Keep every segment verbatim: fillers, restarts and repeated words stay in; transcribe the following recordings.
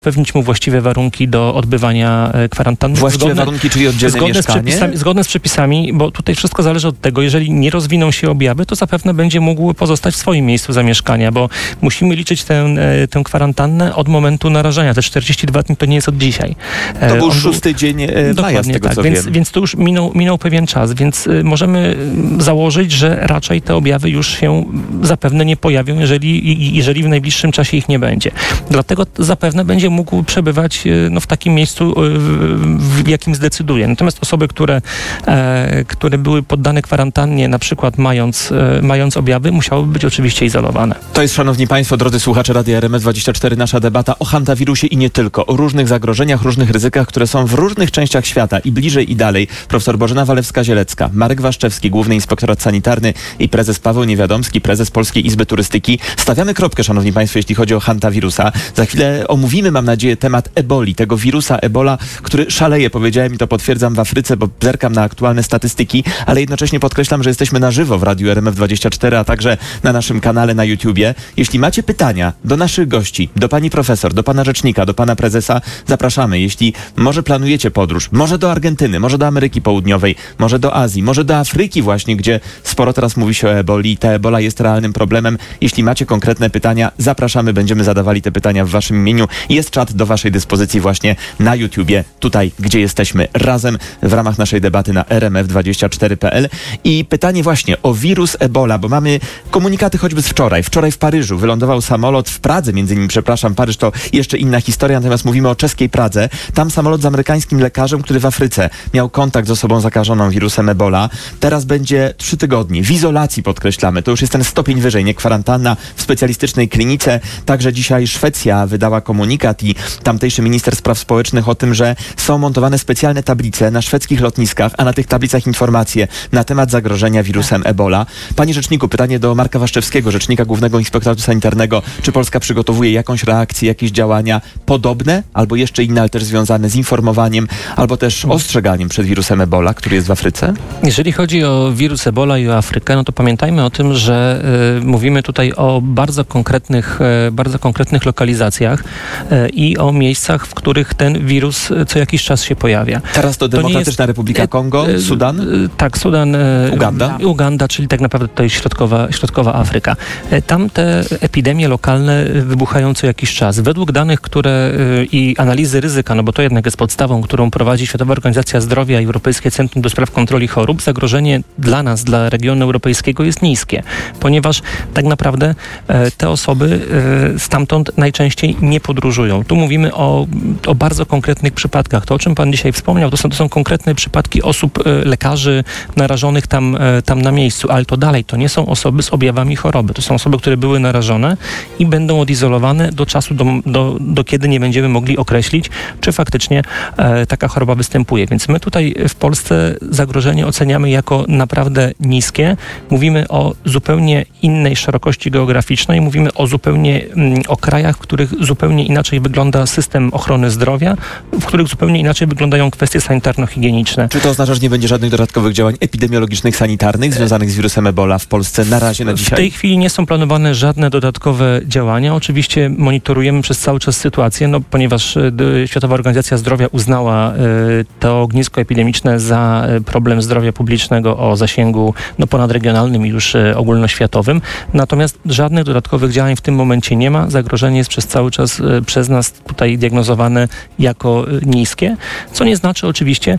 zapewnić mu właściwe warunki do odbywania kwarantanny. Właściwe zgodne, warunki, czyli oddzielne zgodne mieszkanie? Z przepisami, zgodne z przepisami, bo tutaj wszystko zależy od tego, jeżeli nie rozwiną się objawy, to zapewne będzie mógł pozostać w swoim miejscu zamieszkania, bo musimy liczyć tę, tę kwarantannę od momentu narażenia. Te czterdzieści dwa dni to nie jest od dzisiaj. To był On szósty dzień maja, z tego tak, co więc, wiem. Więc to już minął, minął pewien czas, więc możemy założyć, że raczej te objawy już się zapewne nie pojawią, jeżeli, jeżeli w najbliższym czasie ich nie będzie. Dlatego zapewne będzie mógł przebywać no, w takim miejscu, w, w jakim zdecyduje. Natomiast osoby, które, e, które były poddane kwarantannie, na przykład mając, e, mając objawy, musiałyby być oczywiście izolowane. To jest, szanowni państwo, drodzy słuchacze Radia R M F dwadzieścia cztery, nasza debata o hantawirusie i nie tylko, o różnych zagrożeniach, różnych ryzykach, które są w różnych częściach świata i bliżej i dalej. Profesor Bożena Walewska-Zielecka, Marek Waszczewski, Główny Inspektorat Sanitarny i prezes Paweł Niewiadomski, prezes Polskiej Izby Turystyki. Stawiamy kropkę, szanowni państwo, jeśli chodzi o hantawirusa. Za chwilę omówimy, mam nadzieję, temat eboli, tego wirusa ebola, który szaleje, powiedziałem i to potwierdzam, w Afryce, bo zerkam na aktualne statystyki, ale jednocześnie podkreślam, że jesteśmy na żywo w Radiu R M F dwadzieścia cztery, a także na naszym kanale na YouTubie. Jeśli macie pytania do naszych gości, do pani profesor, do pana rzecznika, do pana prezesa, zapraszamy. Jeśli może planujecie podróż, może do Argentyny, może do Ameryki Południowej, może do Azji, może do Afryki właśnie, gdzie sporo teraz mówi się o eboli i ta ebola jest realnym problemem. Jeśli macie konkretne pytania, zapraszamy, będziemy zadawali te pytania w waszym imieniu. Jest czat do waszej dyspozycji właśnie na YouTubie, tutaj, gdzie jesteśmy razem w ramach naszej debaty na r m f dwadzieścia cztery kropka p l. I pytanie właśnie o wirus ebola, bo mamy komunikaty choćby z wczoraj. Wczoraj w Paryżu wylądował samolot, w Pradze między innymi, przepraszam, Paryż to jeszcze inna historia, natomiast mówimy o czeskiej Pradze. Tam samolot z amerykańskim lekarzem, który w Afryce miał kontakt z osobą zakażoną wirusem ebola. Teraz będzie trzy tygodnie w izolacji, podkreślamy. To już jest ten stopień wyżej, nie kwarantanna w specjalistycznej klinice. Także dzisiaj Szwecja wydała komunikat i tamtejszy minister spraw społecznych o tym, że są montowane specjalne tablice na szwedzkich lotniskach, a na tych tablicach informacje na temat zagrożenia wirusem ebola. Panie rzeczniku, pytanie do Marka Waszczewskiego, rzecznika Głównego Inspektoratu Sanitarnego. Czy Polska przygotowuje jakąś reakcję, jakieś działania podobne, albo jeszcze inne, ale też związane z informowaniem, albo też ostrzeganiem przed wirusem ebola, który jest w Afryce? Jeżeli chodzi o wirus ebola i o Afrykę, no to pamiętajmy o tym, że y, mówimy tutaj o bardzo konkretnych, y, bardzo konkretnych lokalizacjach y, i o miejscach, w których ten wirus co jakiś czas się pojawia. Teraz to Demokratyczna jest, Republika Kongo, y, Sudan? Y, tak, Sudan, y, Uganda? Uganda, czyli tak naprawdę to jest środkowa, środkowa Afryka. Y, tam te epidemie lokalne wybuchają co jakiś czas. Według danych, które y, i analizy ryzyka, no bo to jednak jest podstawą, którą prowadzi Światowa Organizacja Zdrowia i Europejskie Centrum do Spraw Kontroli Chorób, zagrożenie dla nas, dla regionu europejskiego jest niskie, ponieważ tak naprawdę e, te osoby e, stamtąd najczęściej nie podróżują. Tu mówimy o, o bardzo konkretnych przypadkach. To, o czym pan dzisiaj wspomniał, to są, to są konkretne przypadki osób, e, lekarzy narażonych tam, e, tam na miejscu, ale to dalej, to nie są osoby z objawami choroby. To są osoby, które były narażone i będą odizolowane do czasu, do, do, do kiedy nie będziemy mogli określić, czy faktycznie e, taka choroba występuje. Więc my tutaj w Polsce zagrożenie oceniamy jako naprawdę niskie. Mówimy o zupełnie innej szerokości geograficznej, mówimy o zupełnie mm, o krajach, w których zupełnie inaczej wygląda system ochrony zdrowia, w których zupełnie inaczej wyglądają kwestie sanitarno-higieniczne. Czy to oznacza, że nie będzie żadnych dodatkowych działań epidemiologicznych, sanitarnych związanych z wirusem ebola w Polsce na razie, na dzisiaj? W tej chwili nie są planowane żadne dodatkowe działania. Oczywiście monitorujemy przez cały czas sytuację, no, ponieważ y, Światowa Organizacja Zdrowia uznała y, to ognisko epidemiczne za y, problem zdrowia publicznego o zasięgu no, ponadregionalnym i już y, ogólnoświatowym. Natomiast żadnych dodatkowych działań w tym momencie nie ma. Zagrożenie jest przez cały czas y, przez nas tutaj diagnozowane jako y, niskie, co nie znaczy oczywiście,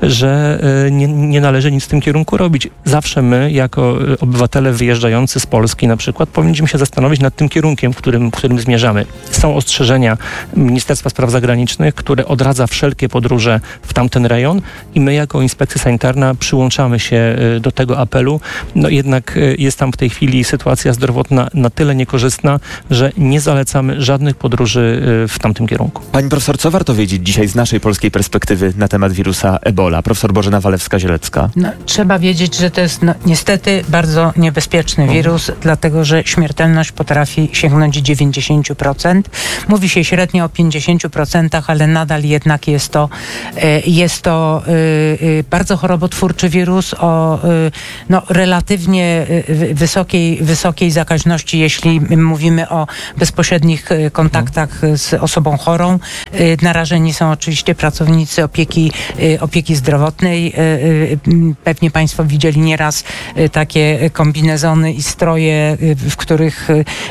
że y, nie, nie należy nic w tym kierunku robić. Zawsze my, jako y, obywatele wyjeżdżający z Polski na przykład, powinniśmy się zastanowić nad tym kierunkiem, w którym, w którym zmierzamy. Są ostrzeżenia Ministerstwa Spraw Zagranicznych, które odradza wszelkie podróże w tamten rejon i my jako Inspekcja Sanitarna przyłączamy się y, do tego apelu. No jednak y, jest tam w tej chwili sytuacja zdrowotna na tyle niekorzystna, że nie zalecamy żadnych podróży y, w tamtym kierunku. Pani profesor, co warto wiedzieć dzisiaj z naszej polskiej perspektywy na temat wirusa ebola? Profesor Bożena Walewska-Zielecka. No, trzeba wiedzieć, że to jest no, niestety bardzo niebezpieczny mhm. wirus, dlatego że śmiertelność potrafi sięgnąć dziewięćdziesiąt procent. Mówi się średnio o pięćdziesiąt procent, ale nadal jednak jest to, jest to bardzo chorobotwórczy wirus o no, relatywnie wysokiej, wysokiej zakaźności, jeśli mówimy o bezpośrednich kontaktach z osobą chorą. Narażeni są oczywiście pracownicy opieki, opieki zdrowotnej. Pewnie Państwo widzieli nieraz takie kombinezony i stroje, w których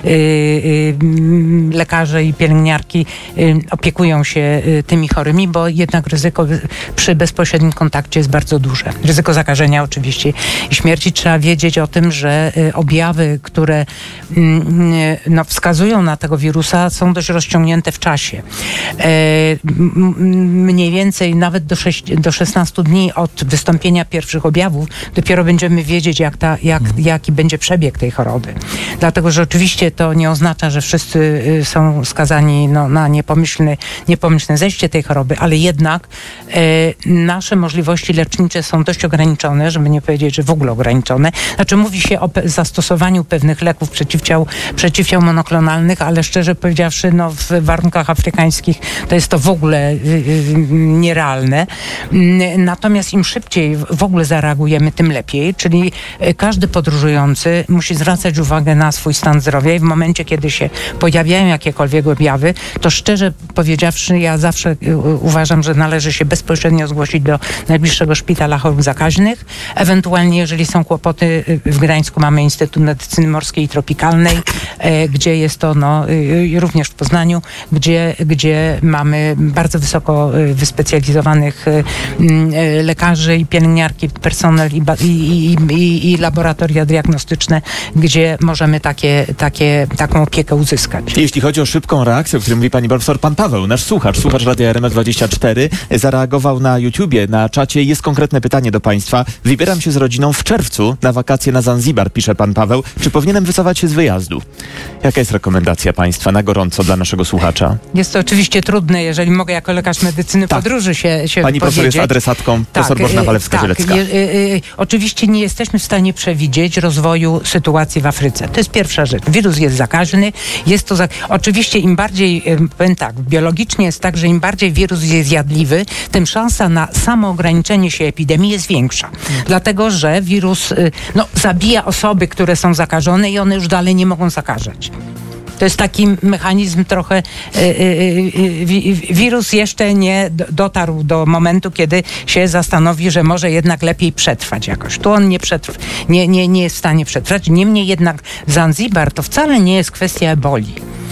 lekarze i pielęgniarki opiekują się tymi chorymi, bo jednak ryzyko przy bezpośrednim kontakcie jest bardzo duże. Ryzyko zakażenia oczywiście i śmierci. Trzeba wiedzieć o tym, że objawy, które no, wskazują na tego wirusa, są dość rozciągnięte w czasie. Mniej więcej nawet do, sześć, do szesnastu dni od wystąpienia pierwszych objawów dopiero będziemy wiedzieć, jak ta, jak, jaki będzie przebieg tej choroby. Dlatego, że oczywiście to nie oznacza, że wszyscy są skazani no, na niepomyślne, niepomyślne zejście tej choroby, ale jednak e, nasze możliwości lecznicze są dość ograniczone, żeby nie powiedzieć, że w ogóle ograniczone. Znaczy mówi się o pe- zastosowaniu pewnych leków przeciwciał, przeciwciał monoklonalnych, ale szczerze powiedziawszy, no, w warunkach afrykańskich to jest to w ogóle y, y, nierealne. Natomiast im szybciej w ogóle zareagujemy, tym lepiej, czyli każdy podróżujący musi zwracać uwagę na swój stan zdrowia i w momencie, kiedy się pojawiają jakiekolwiek objawy, to szczerze powiedziawszy, ja zawsze uważam, że należy się bezpośrednio zgłosić do najbliższego szpitala chorób zakaźnych. Ewentualnie, jeżeli są kłopoty, w Gdańsku mamy Instytut Medycyny Morskiej i Tropikalnej, gdzie jest to, no, również w Poznaniu, gdzie, gdzie mamy bardzo wysoko wyspecjalizowanych lekarzy i pielęgniarki, personel i, i, i, i laboratoria diagnostyczne, gdzie możemy takie, takie, taką opiekę uzyskać. Jeśli chodzi o szybką reakcję, o której mówi pani profesor, pan Paweł, nasz słuchacz, słuchacz Radia R M F dwadzieścia cztery, zareagował na YouTubie, na czacie. Jest konkretne pytanie do państwa. Wybieram się z rodziną w czerwcu na wakacje na Zanzibar, pisze pan Paweł. Czy powinienem wycofać się z wyjazdu? Jaka jest rekomendacja państwa na gorąco dla naszego słuchacza? Jest to oczywiście trudne, jeżeli mogę jako lekarz medycyny tak. podróży się, się Pani profesor jest adresatką, profesor tak, Bożena Walewska-Żelecka. Tak, y, y, oczywiście nie jesteśmy w stanie przewidzieć rozwoju sytuacji w Afryce. To jest pierwsza rzecz. Wirus jest zakaźny. Jest to za... Oczywiście im bardziej, powiem tak, biologicznie jest tak, że im bardziej wirus jest zjadliwy, tym szansa na samoograniczenie się epidemii jest większa. Hmm. Dlatego, że wirus no, zabija osoby, które są zakażone i one już dalej nie mogą zakażać. To jest taki mechanizm trochę, y, y, y, wirus jeszcze nie dotarł do momentu, kiedy się zastanowi, że może jednak lepiej przetrwać jakoś. Tu on nie, przetrw, nie, nie, nie jest w stanie przetrwać. Niemniej jednak Zanzibar to wcale nie jest kwestia eboli.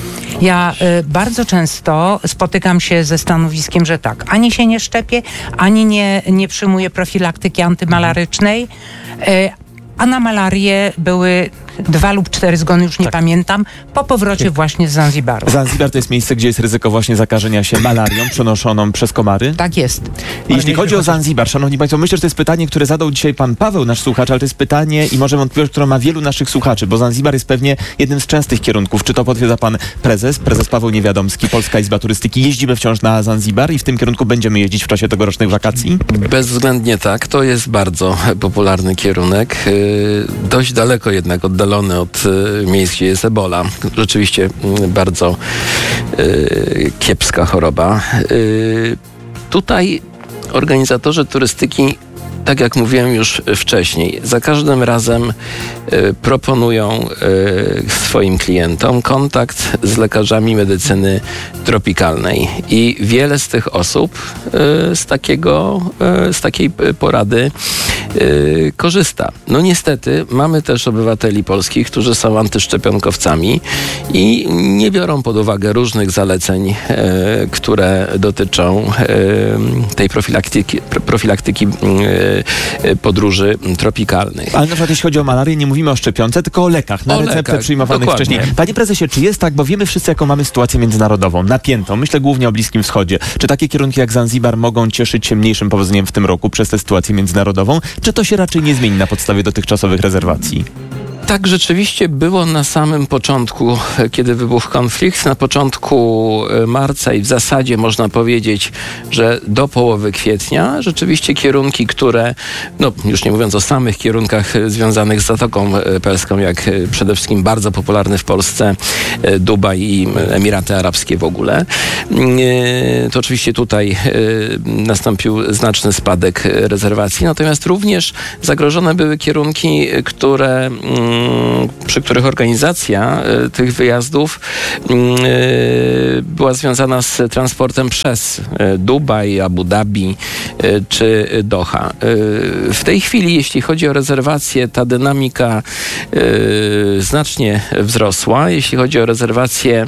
Ja y, bardzo często spotykam się ze stanowiskiem, że tak, ani się nie szczepię, ani nie, nie przyjmuję profilaktyki antymalarycznej, y, a na malarię były dwa lub cztery zgony, już nie tak. pamiętam, po powrocie właśnie z Zanzibaru. Zanzibar to jest miejsce, gdzie jest ryzyko właśnie zakażenia się malarią przenoszoną przez komary? Tak jest. I jeśli chodzi o Zanzibar, szanowni państwo, myślę, że to jest pytanie, które zadał dzisiaj pan Paweł, nasz słuchacz, ale to jest pytanie i może wątpliwość, która ma wielu naszych słuchaczy, bo Zanzibar jest pewnie jednym z częstych kierunków. Czy to potwierdza pan prezes, prezes Paweł Niewiadomski, Polska Izba Turystyki? Jeździmy wciąż na Zanzibar i w tym kierunku będziemy jeździć w czasie tegorocznych wakacji? Bezwzględnie tak. To jest bardzo popularny kierunek. Dość daleko jednak oddalony od miejsc, gdzie jest ebola. Rzeczywiście bardzo y, kiepska choroba. Y, tutaj organizatorzy turystyki, tak jak mówiłem już wcześniej, za każdym razem y, proponują y, swoim klientom kontakt z lekarzami medycyny tropikalnej i wiele z tych osób y, z takiego, y, z takiej porady y, korzysta. No niestety mamy też obywateli polskich, którzy są antyszczepionkowcami i nie biorą pod uwagę różnych zaleceń, y, które dotyczą y, tej profilaktyki, profilaktyki y, podróży tropikalnych. Ale na przykład jeśli chodzi o malarię, nie mówimy o szczepionce, tylko o lekach, na o receptę lekach, przyjmowanych dokładnie. Wcześniej. Panie prezesie, czy jest tak, bo wiemy wszyscy, jaką mamy sytuację międzynarodową, napiętą, myślę głównie o Bliskim Wschodzie. Czy takie kierunki jak Zanzibar mogą cieszyć się mniejszym powodzeniem w tym roku przez tę sytuację międzynarodową? Czy to się raczej nie zmieni na podstawie dotychczasowych rezerwacji? Tak rzeczywiście było na samym początku, kiedy wybuchł konflikt. Na początku marca i w zasadzie można powiedzieć, że do połowy kwietnia rzeczywiście kierunki, które, no już nie mówiąc o samych kierunkach związanych z Zatoką Perską, jak przede wszystkim bardzo popularny w Polsce Dubaj i Emiraty Arabskie w ogóle, to oczywiście tutaj nastąpił znaczny spadek rezerwacji. Natomiast również zagrożone były kierunki, które przy których organizacja tych wyjazdów była związana z transportem przez Dubaj, Abu Dhabi czy Doha. W tej chwili, jeśli chodzi o rezerwacje, ta dynamika znacznie wzrosła. Jeśli chodzi o rezerwacje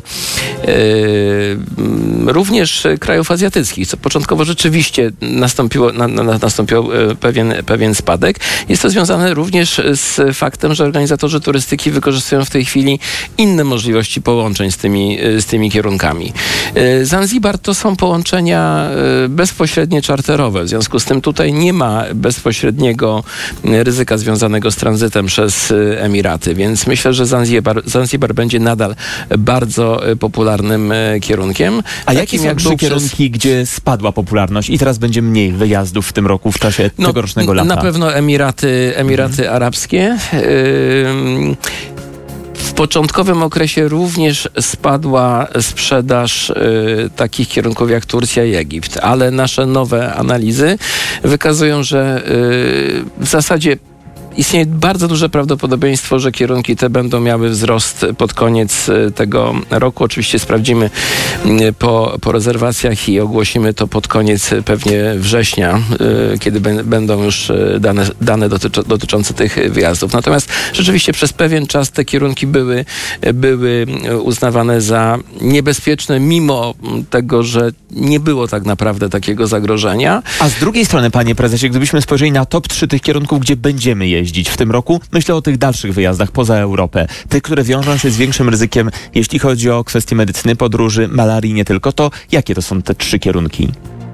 również krajów azjatyckich, co początkowo rzeczywiście nastąpiło, na, na, nastąpił pewien, pewien spadek. Jest to związane również z faktem, że organizatorzy turystyki wykorzystują w tej chwili inne możliwości połączeń z tymi, z tymi kierunkami. Zanzibar to są połączenia bezpośrednie czarterowe, w związku z tym tutaj nie ma bezpośredniego ryzyka związanego z tranzytem przez Emiraty, więc myślę, że Zanzibar, Zanzibar będzie nadal bardzo popularnym kierunkiem. A jakie są trzy kierunki, przez... gdzie spadła popularność i teraz będzie mniej wyjazdów w tym roku w czasie no, tegorocznego lata? Na pewno Emiraty, Emiraty mhm. Arabskie. Yy, W początkowym okresie również spadła sprzedaż y, takich kierunków jak Turcja i Egipt, ale nasze nowe analizy wykazują, że y, w zasadzie istnieje bardzo duże prawdopodobieństwo, że kierunki te będą miały wzrost pod koniec tego roku. Oczywiście sprawdzimy po, po rezerwacjach i ogłosimy to pod koniec pewnie września, kiedy b- będą już dane, dane dotyczy, dotyczące tych wyjazdów. Natomiast rzeczywiście przez pewien czas te kierunki były, były uznawane za niebezpieczne, mimo tego, że nie było tak naprawdę takiego zagrożenia. A z drugiej strony, panie prezesie, gdybyśmy spojrzeli na top trzy tych kierunków, gdzie będziemy jeździć w tym roku, myślę o tych dalszych wyjazdach poza Europę. Tych, które wiążą się z większym ryzykiem, jeśli chodzi o kwestie medycyny, podróży, malarii, nie tylko. To jakie to są te trzy kierunki?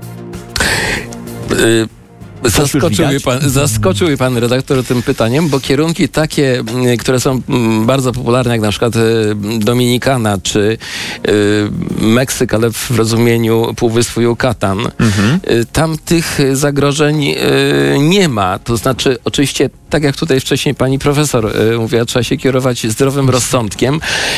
Y- Zaskoczył mnie, pan, zaskoczył mnie pan redaktor tym pytaniem, bo kierunki takie, które są bardzo popularne, jak na przykład Dominikana czy Meksyk, ale w rozumieniu Półwyspu Yucatan, mhm. tam tych zagrożeń nie ma. To znaczy, oczywiście, tak jak tutaj wcześniej pani profesor mówiła, trzeba się kierować zdrowym rozsądkiem,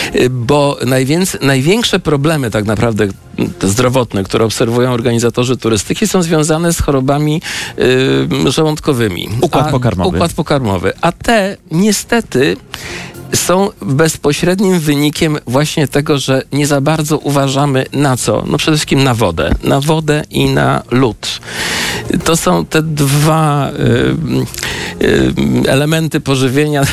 bo najwięcej, największe problemy tak naprawdę zdrowotne, które obserwują organizatorzy turystyki, są związane z chorobami y, żołądkowymi. Układ a, pokarmowy. Układ pokarmowy. A te niestety są bezpośrednim wynikiem właśnie tego, że nie za bardzo uważamy na co? No przede wszystkim na wodę. Na wodę i na lód. To są te dwa y, y, elementy pożywienia,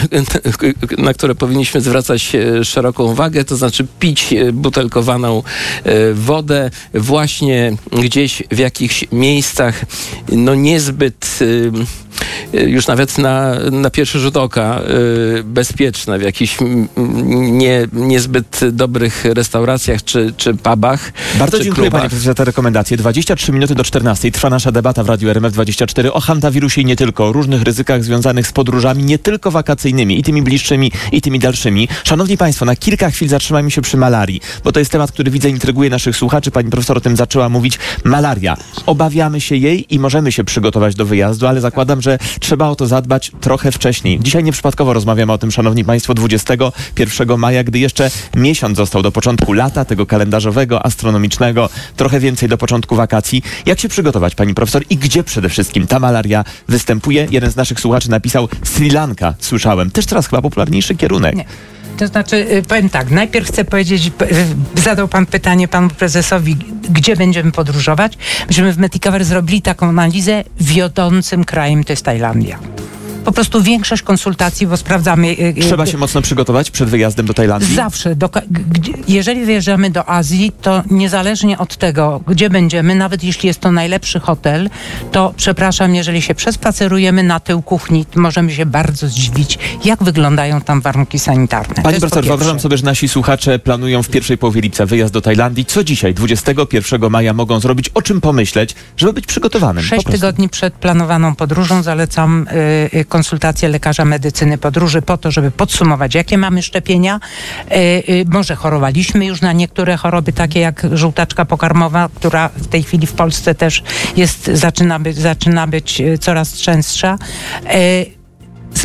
na które powinniśmy zwracać szeroką uwagę, to znaczy pić butelkowaną y, wodę właśnie gdzieś w jakichś miejscach no niezbyt y, już nawet na, na pierwszy rzut oka y, bezpieczne, w jakichś nie, niezbyt dobrych restauracjach czy, czy pubach. Bardzo czy dziękuję klubach. panie profesorze za te rekomendacje. dwadzieścia trzy minuty do czternastej trwa nasza debata w Radiu R M F dwadzieścia cztery o hantawirusie i nie tylko, o różnych ryzykach związanych z podróżami, nie tylko wakacyjnymi, i tymi bliższymi, i tymi dalszymi. Szanowni państwo, na kilka chwil zatrzymajmy się przy malarii, bo to jest temat, który widzę intryguje naszych słuchaczy. Pani profesor o tym zaczęła mówić. Malaria. Obawiamy się jej i możemy się przygotować do wyjazdu, ale zakładam, że trzeba o to zadbać trochę wcześniej. Dzisiaj nieprzypadkowo rozmawiamy o tym, szanowni państwo, dwudziestego pierwszego maja, gdy jeszcze miesiąc został do początku lata, tego kalendarzowego, astronomicznego, trochę więcej do początku wakacji. Jak się przygotować, pani profesor, i gdzie przede wszystkim ta malaria występuje? Jeden z naszych słuchaczy napisał Sri Lanka, słyszałem. Też coraz chyba popularniejszy kierunek. Nie. To znaczy, powiem tak, najpierw chcę powiedzieć, zadał pan pytanie panu prezesowi, gdzie będziemy podróżować. Myśmy w Medicover zrobili taką analizę, wiodącym krajem to jest Tajlandia. Po prostu większość konsultacji, bo sprawdzamy... Trzeba się mocno przygotować przed wyjazdem do Tajlandii? Zawsze. Do, gdzie, jeżeli wyjeżdżamy do Azji, to niezależnie od tego, gdzie będziemy, nawet jeśli jest to najlepszy hotel, to przepraszam, jeżeli się przespacerujemy na tył kuchni, możemy się bardzo zdziwić, jak wyglądają tam warunki sanitarne. Pani profesor, wyobrażam sobie, że nasi słuchacze planują w pierwszej połowie lipca wyjazd do Tajlandii. Co dzisiaj, dwudziestego pierwszego maja, mogą zrobić? O czym pomyśleć, żeby być przygotowanym? Sześć tygodni przed planowaną podróżą zalecam y, konsultację lekarza medycyny podróży po to, żeby podsumować, jakie mamy szczepienia. Y, y, może chorowaliśmy już na niektóre choroby, takie jak żółtaczka pokarmowa, która w tej chwili w Polsce też jest, zaczyna być, zaczyna być coraz częstsza. Y,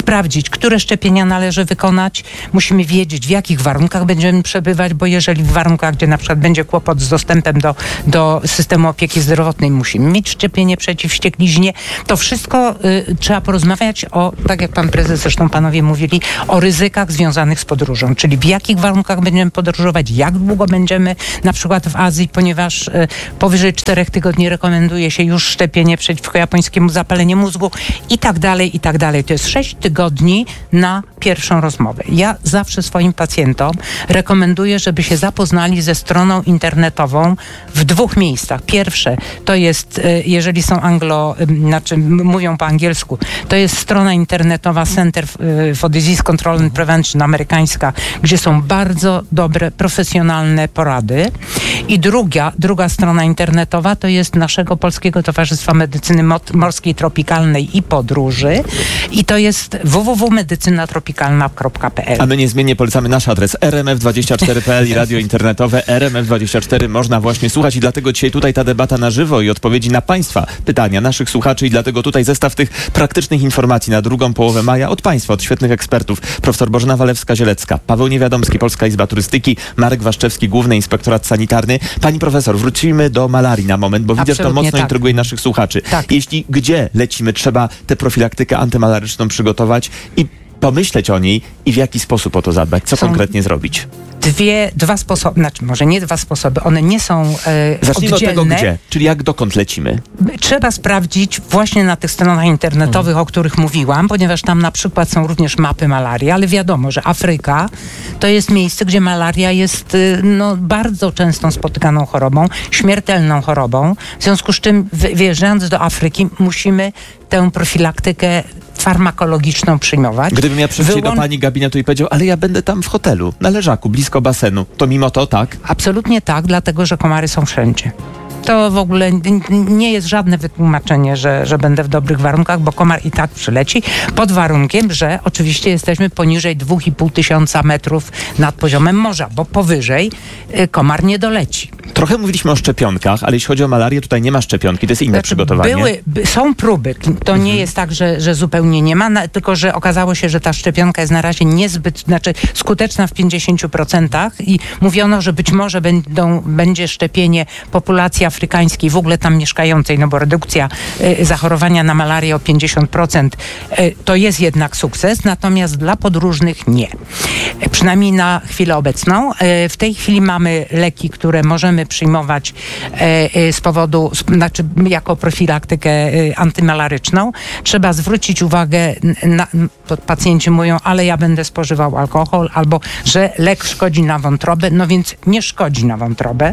sprawdzić, które szczepienia należy wykonać. Musimy wiedzieć, w jakich warunkach będziemy przebywać, bo jeżeli w warunkach, gdzie na przykład będzie kłopot z dostępem do, do systemu opieki zdrowotnej, musimy mieć szczepienie przeciw wściekliźnie. To wszystko y, trzeba porozmawiać o, tak jak pan prezes, zresztą panowie mówili, o ryzykach związanych z podróżą, czyli w jakich warunkach będziemy podróżować, jak długo będziemy na przykład w Azji, ponieważ y, powyżej czterech tygodni rekomenduje się już szczepienie przeciwko japońskiemu zapaleniu mózgu i tak dalej, i tak dalej. To jest sześć tygodni na pierwszą rozmowę. Ja zawsze swoim pacjentom rekomenduję, żeby się zapoznali ze stroną internetową w dwóch miejscach. Pierwsze to jest, jeżeli są anglo, znaczy mówią po angielsku, to jest strona internetowa Center for Disease Control and Prevention amerykańska, gdzie są bardzo dobre, profesjonalne porady. I druga, druga strona internetowa to jest naszego Polskiego Towarzystwa Medycyny Morskiej, Tropikalnej i Podróży. I to jest w w w kropka medycyna tropikalna kropka p l. A my niezmiennie polecamy nasz adres r m f dwadzieścia cztery kropka p l i radio internetowe r m f dwadzieścia cztery można właśnie słuchać i dlatego dzisiaj tutaj ta debata na żywo i odpowiedzi na Państwa pytania, naszych słuchaczy i dlatego tutaj zestaw tych praktycznych informacji na drugą połowę maja od Państwa, od świetnych ekspertów. Profesor Bożena Walewska-Zielecka, Paweł Niewiadomski, Polska Izba Turystyki, Marek Waszczewski, Główny Inspektorat Sanitarny. Pani profesor, wrócimy do malarii na moment, bo widzę, że to mocno tak intryguje naszych słuchaczy. Tak. Jeśli gdzie lecimy, trzeba tę profilaktykę antymalaryczną przygotować i pomyśleć o niej i w jaki sposób o to zadbać, co Są konkretnie zrobić. Dwie, dwa sposoby, znaczy może nie dwa sposoby, one nie są e, Zacznijmy oddzielne. od tego gdzie, czyli jak dokąd lecimy. Trzeba sprawdzić właśnie na tych stronach internetowych, hmm. o których mówiłam, ponieważ tam na przykład są również mapy malarii, ale wiadomo, że Afryka to jest miejsce, gdzie malaria jest no, bardzo częstą spotykaną chorobą, śmiertelną chorobą. W związku z czym wyjeżdżając do Afryki musimy tę profilaktykę farmakologiczną przyjmować. Gdybym ja przyszedł Wyłą... do pani gabinetu i powiedział, ale ja będę tam w hotelu, na leżaku, blisko basenu, to mimo to tak? Absolutnie tak, dlatego że komary są wszędzie. To w ogóle nie jest żadne wytłumaczenie, że, że będę w dobrych warunkach, bo komar i tak przyleci, pod warunkiem, że oczywiście jesteśmy poniżej dwa i pół tysiąca metrów nad poziomem morza, bo powyżej y, komar nie doleci. Trochę mówiliśmy o szczepionkach, ale jeśli chodzi o malarię, tutaj nie ma szczepionki, to jest inne znaczy, przygotowanie. Były, by, są próby, to mhm. nie jest tak, że, że zupełnie nie ma, na, tylko że okazało się, że ta szczepionka jest na razie niezbyt, znaczy skuteczna w pięćdziesięciu procentach i mówiono, że być może będą, będzie szczepienie populacji afrykańskiej, w ogóle tam mieszkającej, no bo redukcja y, zachorowania na malarię o pięćdziesiąt procent y, to jest jednak sukces, natomiast dla podróżnych nie. Y, przynajmniej na chwilę obecną. Y, w tej chwili mamy leki, które możemy przyjmować y, y, z powodu, znaczy jako profilaktykę y, antymalaryczną. Trzeba zwrócić uwagę, na, to pacjenci mówią, ale ja będę spożywał alkohol, albo że lek szkodzi na wątrobę, no więc nie szkodzi na wątrobę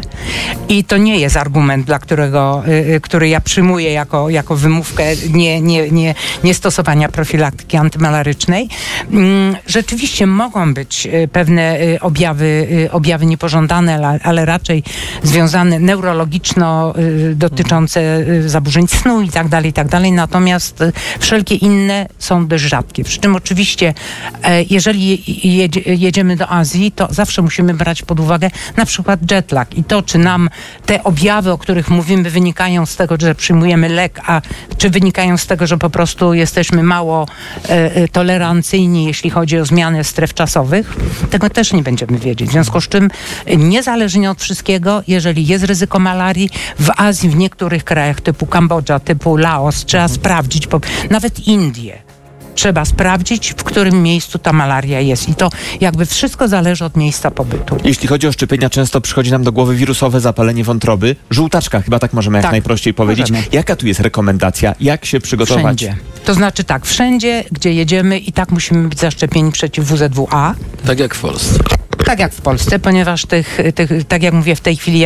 i to nie jest argument, dla którego, y, który ja przyjmuję jako, jako wymówkę nie, nie, nie, nie stosowania profilaktyki antymalarycznej. Mm, rzeczywiście mogą być y, pewne y, objawy, y, objawy niepożądane, ale, ale raczej związane neurologiczno y, dotyczące y, zaburzeń snu i tak dalej, i tak dalej. Natomiast y, wszelkie inne są dość rzadkie. Przy czym oczywiście, y, jeżeli jedzie, jedziemy do Azji, to zawsze musimy brać pod uwagę na przykład jetlag i to, czy nam te objawy, o których mówimy, wynikają z tego, że przyjmujemy lek, a czy wynikają z tego, że po prostu jesteśmy mało e, tolerancyjni, jeśli chodzi o zmiany stref czasowych, tego też nie będziemy wiedzieć. W związku z czym niezależnie od wszystkiego, jeżeli jest ryzyko malarii, w Azji, w niektórych krajach typu Kambodża, typu Laos, trzeba mhm. sprawdzić, bo nawet Indie, trzeba sprawdzić, w którym miejscu ta malaria jest. I to jakby wszystko zależy od miejsca pobytu. Jeśli chodzi o szczepienia, często przychodzi nam do głowy wirusowe zapalenie wątroby. Żółtaczka, chyba tak możemy jak tak, najprościej powiedzieć. Możemy. Jaka tu jest rekomendacja? Jak się przygotować? Wszędzie. To znaczy tak, wszędzie, gdzie jedziemy i tak musimy być zaszczepieni przeciw W Z W A. Tak jak w Polsce. Tak jak w Polsce, ponieważ tych, tych, tak jak mówię, w tej chwili ja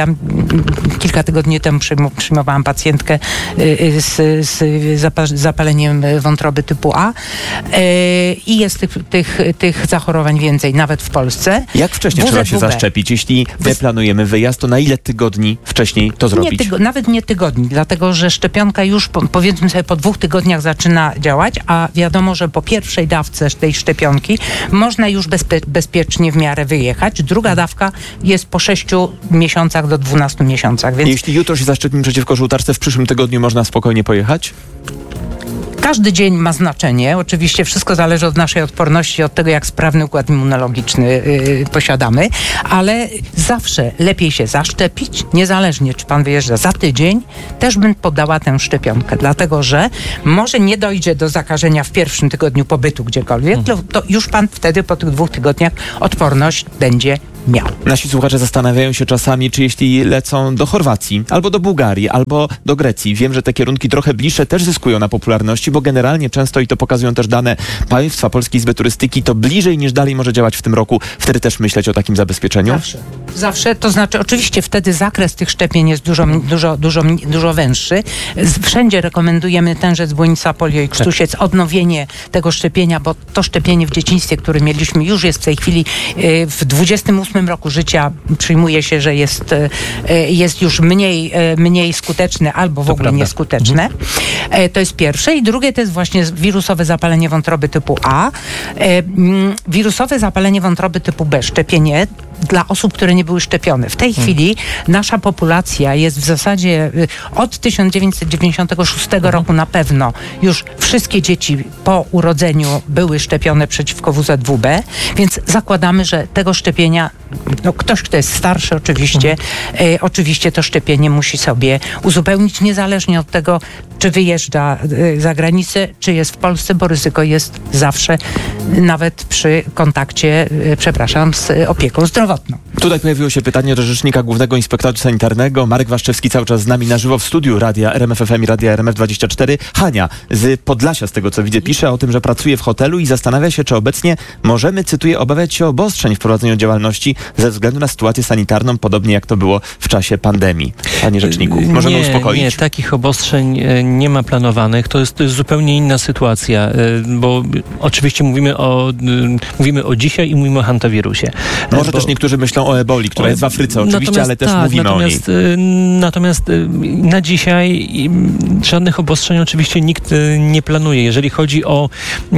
kilka tygodni temu przyjmowałam pacjentkę z, z zapaleniem wątroby typu A i jest tych, tych, tych zachorowań więcej, nawet w Polsce. Jak wcześniej W Z W B. trzeba się zaszczepić? Jeśli my planujemy wyjazd, to na ile tygodni wcześniej to zrobić? Nie tygo, nawet nie tygodni, dlatego że szczepionka już po, powiedzmy sobie po dwóch tygodniach zaczyna działać, a wiadomo, że po pierwszej dawce tej szczepionki można już bezpie, bezpiecznie w miarę wyjechać. Druga dawka jest po sześciu miesiącach do dwunastu miesiącach. Więc jeśli jutro się zaszczepimy przeciwko żółtaczce, w przyszłym tygodniu można spokojnie pojechać? Każdy dzień ma znaczenie. Oczywiście wszystko zależy od naszej odporności, od tego, jak sprawny układ immunologiczny yy, posiadamy, ale zawsze lepiej się zaszczepić, niezależnie czy pan wyjeżdża za tydzień, też bym podała tę szczepionkę, dlatego że może nie dojdzie do zakażenia w pierwszym tygodniu pobytu gdziekolwiek, to, to już pan wtedy po tych dwóch tygodniach odporność będzie miał. Nasi słuchacze zastanawiają się czasami, czy jeśli lecą do Chorwacji, albo do Bułgarii, albo do Grecji. Wiem, że te kierunki trochę bliższe też zyskują na popularności, bo generalnie często, i to pokazują też dane państwa Polskiej Izby Turystyki, to bliżej niż dalej może działać w tym roku. Wtedy też myśleć o takim zabezpieczeniu? Zawsze. Zawsze, to znaczy oczywiście wtedy zakres tych szczepień jest dużo, dużo, dużo, dużo węższy. Wszędzie rekomendujemy tężec, błonica, polio i krztusiec, odnowienie tego szczepienia, bo to szczepienie w dzieciństwie, które mieliśmy, już jest w tej chwili w dwudziestym ósmym roku życia, przyjmuje się, że jest, jest już mniej, mniej skuteczne albo w to ogóle prawda. nieskuteczne. Mhm. To jest pierwsze. I drugie to jest właśnie wirusowe zapalenie wątroby typu A. Wirusowe zapalenie wątroby typu B, szczepienie dla osób, które nie były szczepione. W tej hmm. chwili nasza populacja jest w zasadzie od tysiąc dziewięćset dziewięćdziesiątego szóstego hmm. roku na pewno już wszystkie dzieci po urodzeniu były szczepione przeciwko W Z W B, więc zakładamy, że tego szczepienia no ktoś, kto jest starszy oczywiście, hmm. e, oczywiście to szczepienie musi sobie uzupełnić, niezależnie od tego, czy wyjeżdża e, za granicę, czy jest w Polsce, bo ryzyko jest zawsze, nawet przy kontakcie, e, przepraszam, z opieką zdrowotną. Tutaj pojawiło się pytanie do Rzecznika Głównego Inspektoratu Sanitarnego. Marek Waszczewski cały czas z nami na żywo w studiu Radia R M F F M i Radia R M F dwadzieścia cztery. Hania z Podlasia, z tego co widzę, pisze o tym, że pracuje w hotelu i zastanawia się, czy obecnie możemy, cytuję, obawiać się obostrzeń w prowadzeniu działalności ze względu na sytuację sanitarną, podobnie jak to było w czasie pandemii. Panie Rzeczniku, możemy nie, uspokoić? Nie, takich obostrzeń nie ma planowanych. To jest, to jest zupełnie inna sytuacja, bo oczywiście mówimy o, mówimy o dzisiaj i mówimy o hantawirusie. Może bo, też niektórzy myślą o eboli, która jest w Afryce oczywiście, ale też tak, mówimy natomiast, o niej. Natomiast na dzisiaj żadnych obostrzeń oczywiście nikt nie planuje. Jeżeli chodzi o,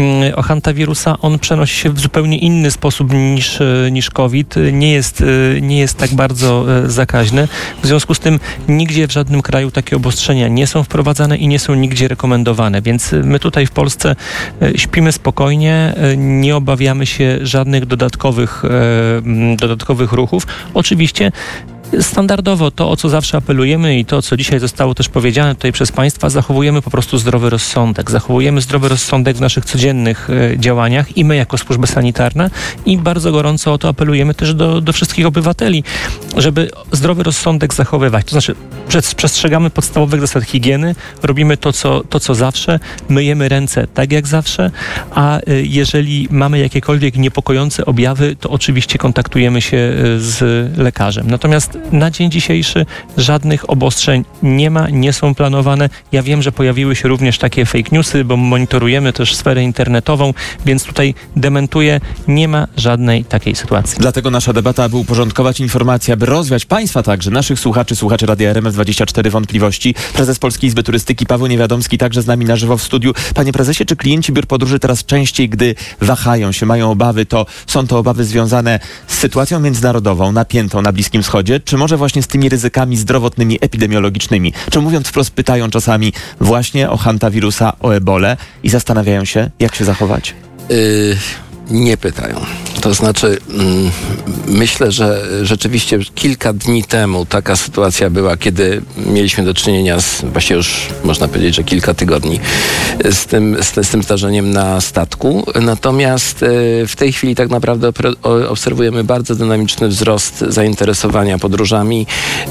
o hantawirusa, on przenosi się w zupełnie inny sposób niż, niż COVID. Nie jest, nie jest tak bardzo zakaźny. W związku z tym nigdzie w żadnym kraju takie obostrzenia nie są wprowadzane i nie są nigdzie rekomendowane. Więc my tutaj w Polsce śpimy spokojnie, nie obawiamy się żadnych dodatkowych dodatkowych ruchów. Oczywiście standardowo to, o co zawsze apelujemy i to, co dzisiaj zostało też powiedziane tutaj przez Państwa, zachowujemy po prostu zdrowy rozsądek. Zachowujemy zdrowy rozsądek w naszych codziennych e, działaniach i my jako służby sanitarne i bardzo gorąco o to apelujemy też do, do wszystkich obywateli, żeby zdrowy rozsądek zachowywać. To znaczy przestrzegamy podstawowych zasad higieny, robimy to, co, to, co zawsze, myjemy ręce tak jak zawsze, a e, jeżeli mamy jakiekolwiek niepokojące objawy, to oczywiście kontaktujemy się e, z lekarzem. Natomiast na dzień dzisiejszy żadnych obostrzeń nie ma, nie są planowane. Ja wiem, że pojawiły się również takie fake newsy, bo monitorujemy też sferę internetową, więc tutaj dementuję, nie ma żadnej takiej sytuacji. Dlatego nasza debata, aby uporządkować informacje, aby rozwiać Państwa także, naszych słuchaczy, słuchaczy Radia R M F dwadzieścia cztery wątpliwości. Prezes Polskiej Izby Turystyki Paweł Niewiadomski także z nami na żywo w studiu. Panie prezesie, czy klienci biur podróży teraz częściej, gdy wahają się, mają obawy, to są to obawy związane z sytuacją międzynarodową, napiętą na Bliskim Wschodzie, czy może właśnie z tymi ryzykami zdrowotnymi, epidemiologicznymi? Czy mówiąc wprost pytają czasami właśnie o hantawirusa, o ebolę i zastanawiają się, jak się zachować? Yy, nie pytają. To znaczy, mm, myślę, że rzeczywiście kilka dni temu taka sytuacja była, kiedy mieliśmy do czynienia z, właściwie już można powiedzieć, że kilka tygodni, z tym, z, z tym zdarzeniem na statku. Natomiast y, w tej chwili tak naprawdę obserwujemy bardzo dynamiczny wzrost zainteresowania podróżami.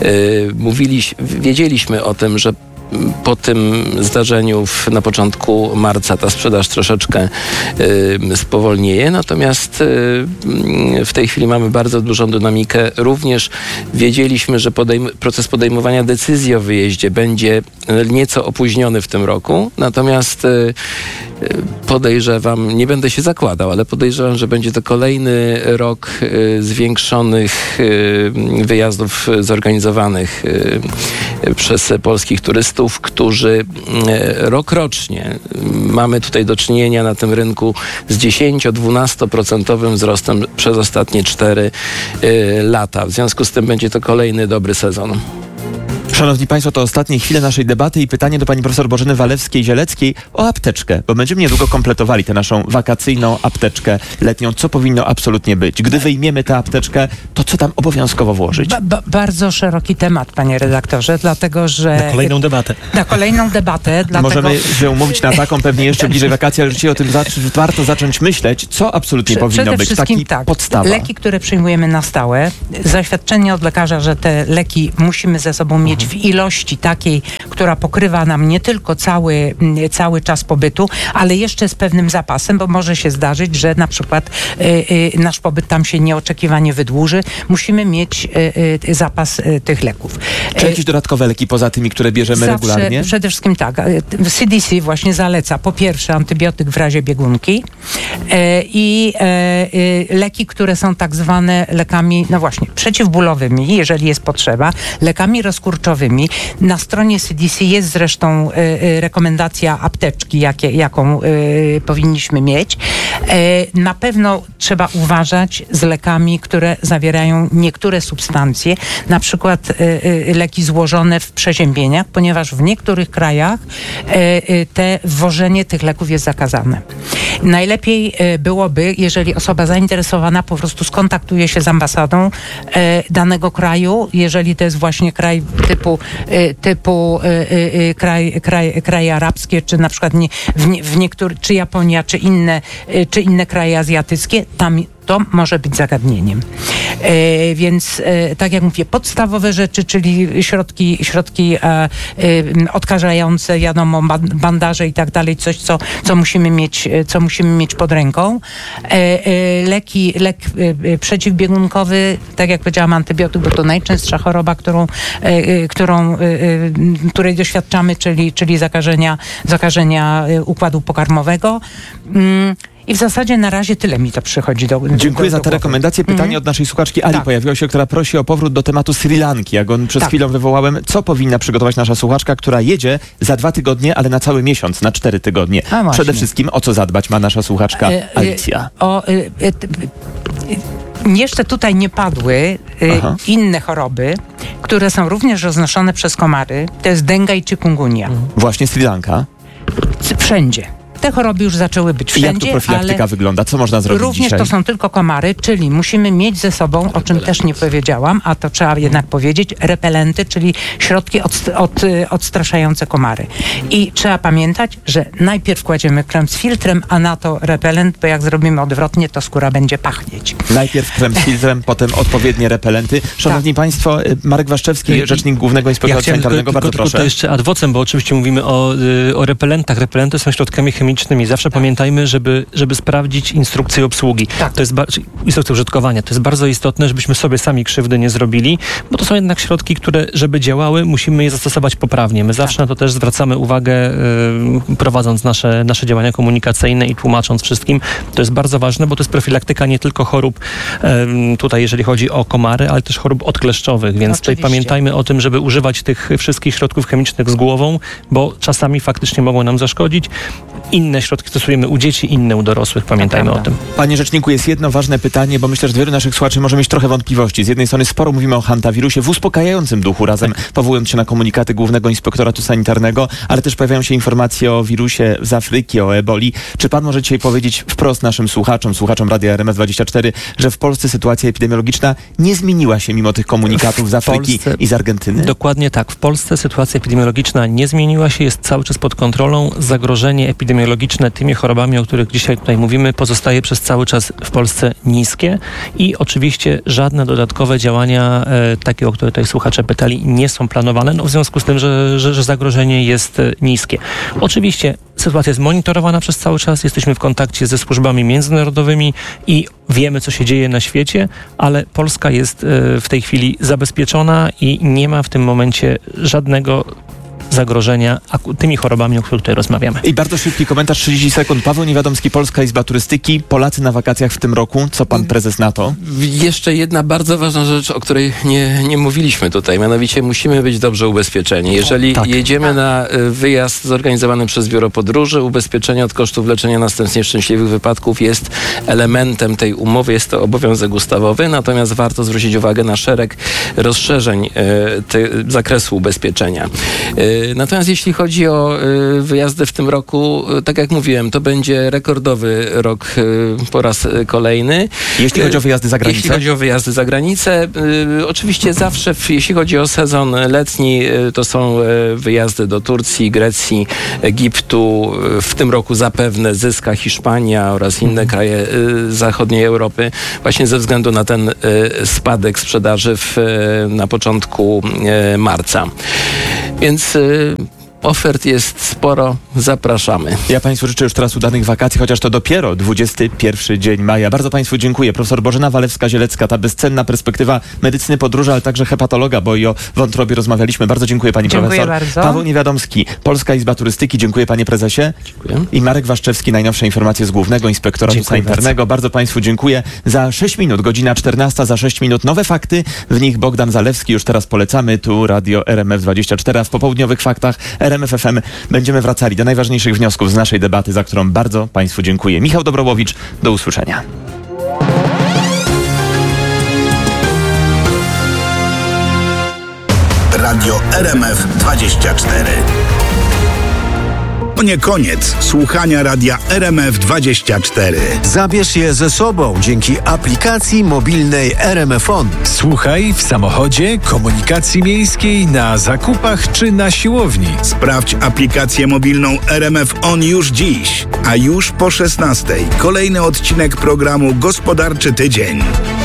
Y, mówiliś, wiedzieliśmy o tym, że po tym zdarzeniu w, na początku marca ta sprzedaż troszeczkę y, spowolnieje, natomiast y, w tej chwili mamy bardzo dużą dynamikę. Również wiedzieliśmy, że podejm- proces podejmowania decyzji o wyjeździe będzie nieco opóźniony w tym roku, natomiast y, podejrzewam, nie będę się zakładał, ale podejrzewam, że będzie to kolejny rok y, zwiększonych y, wyjazdów zorganizowanych y, przez polskich turystów, którzy y, rokrocznie mamy tutaj do czynienia na tym rynku z dziesięcio-dwunasto procentowym wzrostem przez ostatnie cztery y, lata. W związku z tym będzie to kolejny dobry sezon. Szanowni Państwo, to ostatnie chwile naszej debaty i pytanie do pani profesor Bożeny Walewskiej-Zieleckiej o apteczkę, bo będziemy niedługo kompletowali tę naszą wakacyjną apteczkę letnią. Co powinno absolutnie być? Gdy wyjmiemy tę apteczkę, to co tam obowiązkowo włożyć? Ba- ba- bardzo szeroki temat, panie redaktorze, dlatego że... Na kolejną debatę. Na kolejną debatę, dlatego... Możemy się umówić na taką pewnie jeszcze bliżej wakacji, ale rzeczywiście o tym zac- warto zacząć myśleć, co absolutnie Prze- powinno przede być. wszystkim Taki tak, podstawa. leki, które przyjmujemy na stałe, zaświadczenie od lekarza, że te leki musimy ze sobą mieć w ilości takiej, która pokrywa nam nie tylko cały, cały czas pobytu, ale jeszcze z pewnym zapasem, bo może się zdarzyć, że na przykład y, y, nasz pobyt tam się nieoczekiwanie wydłuży. Musimy mieć y, y, zapas y, tych leków. Czy jakieś dodatkowe leki poza tymi, które bierzemy Zawsze, regularnie? Przede wszystkim tak. C D C właśnie zaleca po pierwsze antybiotyk w razie biegunki e, i e, e, leki, które są tak zwane lekami, no właśnie, przeciwbólowymi, jeżeli jest potrzeba, lekami rozkurczowymi. Na stronie C D C jest zresztą e, e, rekomendacja apteczki, jakie, jaką e, powinniśmy mieć. E, na pewno trzeba uważać z lekami, które zawierają niektóre substancje, na przykład e, e, leki złożone w przeziębieniach, ponieważ w niektórych krajach e, e, te wwożenie tych leków jest zakazane. Najlepiej e, byłoby, jeżeli osoba zainteresowana po prostu skontaktuje się z ambasadą e, danego kraju, jeżeli to jest właśnie kraj typu, e, typu e, e, kraj, kraj, kraje arabskie, czy na przykład nie, w, nie, w niektórych, czy Japonia, czy inne, e, czy inne kraje azjatyckie, tam to może być zagadnieniem. E, więc e, tak jak mówię, podstawowe rzeczy, czyli środki, środki e, e, odkażające, wiadomo, bandaże i tak dalej, coś, co, co, musimy mieć, co musimy mieć pod ręką. E, e, leki, lek e, przeciwbiegunkowy, tak jak powiedziałam, antybiotyk, bo to najczęstsza choroba, którą, e, którą, e, której doświadczamy, czyli, czyli zakażenia, zakażenia układu pokarmowego. Mm. I w zasadzie na razie tyle mi to przychodzi do głowy. Dziękuję za te rekomendacje. Pytanie mm. od naszej słuchaczki Ali tak. pojawiło się, która prosi o powrót do tematu Sri Lanki. Jak on przed tak. chwilą wywołałem, co powinna przygotować nasza słuchaczka, która jedzie za dwa tygodnie, ale na cały miesiąc, na cztery tygodnie. Przede wszystkim o co zadbać ma nasza słuchaczka e, Alicja. E, o, e, e, jeszcze tutaj nie padły e, inne choroby, które są również roznoszone przez komary. To jest denga i chikungunya. Mm. Właśnie Sri Lanka? Wszędzie. Te choroby już zaczęły być wszędzie, jak tu profilaktyka ale wygląda? Co można zrobić również dzisiaj? to są tylko komary, czyli musimy mieć ze sobą, o czym też nie powiedziałam, a to trzeba jednak powiedzieć, repelenty, czyli środki od, od, odstraszające komary. I trzeba pamiętać, że najpierw kładziemy krem z filtrem, a na to repelent, bo jak zrobimy odwrotnie, to skóra będzie pachnieć. Najpierw krem z filtrem, potem odpowiednie repelenty. Szanowni tak. Państwo, Marek Waszczewski, rzecznik Głównego Inspektoratu ja Sanitarnego, bardzo tylko, proszę. Tylko jeszcze ad vocem, bo oczywiście mówimy o, o repelentach. Repelenty są środkami chemicznymi. Zawsze tak. pamiętajmy, żeby, żeby sprawdzić instrukcję obsługi. Tak. To jest ba- instrukcję użytkowania. To jest bardzo istotne, żebyśmy sobie sami krzywdy nie zrobili, bo to są jednak środki, które, żeby działały, musimy je zastosować poprawnie. My zawsze tak. na to też zwracamy uwagę, y, prowadząc nasze, nasze działania komunikacyjne i tłumacząc wszystkim. To jest bardzo ważne, bo to jest profilaktyka nie tylko chorób y, tutaj, jeżeli chodzi o komary, ale też chorób odkleszczowych, więc Oczywiście. tutaj pamiętajmy o tym, żeby używać tych wszystkich środków chemicznych z głową, bo czasami faktycznie mogą nam zaszkodzić. Inne środki stosujemy u dzieci, inne u dorosłych. Pamiętajmy o tym. Panie rzeczniku, jest jedno ważne pytanie, bo myślę, że wielu naszych słuchaczy może mieć trochę wątpliwości. Z jednej strony sporo mówimy o hantawirusie w uspokajającym duchu, razem tak. powołując się na komunikaty Głównego Inspektoratu Sanitarnego, ale też pojawiają się informacje o wirusie z Afryki, o eboli. Czy pan może dzisiaj powiedzieć wprost naszym słuchaczom, słuchaczom Radia R M F dwadzieścia cztery, że w Polsce sytuacja epidemiologiczna nie zmieniła się mimo tych komunikatów z Afryki Polsce, i z Argentyny? Dokładnie tak. W Polsce sytuacja epidemiologiczna nie zmieniła się, jest cały czas pod kontrolą. Zagrożenie epidemiologiczne tymi chorobami, o których dzisiaj tutaj mówimy, pozostaje przez cały czas w Polsce niskie i oczywiście żadne dodatkowe działania, e, takie, o które tutaj słuchacze pytali, nie są planowane, no w związku z tym, że, że, że zagrożenie jest e, niskie. Oczywiście sytuacja jest monitorowana przez cały czas, jesteśmy w kontakcie ze służbami międzynarodowymi i wiemy, co się dzieje na świecie, ale Polska jest e, w tej chwili zabezpieczona i nie ma w tym momencie żadnego zagrożenia tymi chorobami, o których tutaj rozmawiamy. I bardzo szybki komentarz, trzydzieści sekund. Paweł Niewiadomski, Polska Izba Turystyki. Polacy na wakacjach w tym roku. Co pan prezes na to? Jeszcze jedna bardzo ważna rzecz, o której nie, nie mówiliśmy tutaj. Mianowicie musimy być dobrze ubezpieczeni. Jeżeli tak. jedziemy na wyjazd zorganizowany przez Biuro Podróży, ubezpieczenie od kosztów leczenia następnie szczęśliwych wypadków jest elementem tej umowy. Jest to obowiązek ustawowy. Natomiast warto zwrócić uwagę na szereg rozszerzeń e, te, zakresu ubezpieczenia. E, natomiast jeśli chodzi o e, wyjazdy w tym roku, e, tak jak mówiłem, to będzie rekordowy rok e, po raz kolejny. Jeśli chodzi o wyjazdy za granicę? Jeśli chodzi o wyjazdy za granicę, e, oczywiście zawsze, w, jeśli chodzi o sezon letni, e, to są e, wyjazdy do Turcji, Grecji, Egiptu. E, w tym roku zapewne zyska Hiszpania oraz inne kraje e, zachodniej Europy, właśnie ze względu na ten e, spadek sprzedaży w, e, na początku e, marca. Więc e, ofert jest sporo, zapraszamy. Ja Państwu życzę już teraz udanych wakacji, chociaż to dopiero dwudziesty pierwszy dzień maja. Bardzo Państwu dziękuję. Profesor Bożena Walewska-Zielecka, ta bezcenna perspektywa medycyny podróży, ale także hepatologa, bo i o wątrobie rozmawialiśmy. Bardzo dziękuję Pani Dziękuję Profesor. bardzo. Paweł Niewiadomski, Polska Izba Turystyki. Dziękuję Panie Prezesie. Dziękuję. I Marek Waszczewski, najnowsze informacje z Głównego Inspektoratu Dziękuję Sanitarnego. Bardzo. bardzo Państwu dziękuję. Za sześć minut, godzina czternasta, za sześć minut nowe fakty. W nich Bogdan Zalewski. Już teraz polecamy. Tu Radio R M F dwadzieścia cztery, a w popołudniowych faktach R M F F M będziemy wracali do najważniejszych wniosków z naszej debaty, za którą bardzo Państwu dziękuję. Michał Dobrołowicz, do usłyszenia. Radio R M F dwadzieścia cztery. To nie koniec słuchania Radia R M F dwadzieścia cztery. Zabierz je ze sobą dzięki aplikacji mobilnej R M F On. Słuchaj w samochodzie, komunikacji miejskiej, na zakupach czy na siłowni. Sprawdź aplikację mobilną R M F On już dziś. A już po szesnastej kolejny odcinek programu Gospodarczy Tydzień.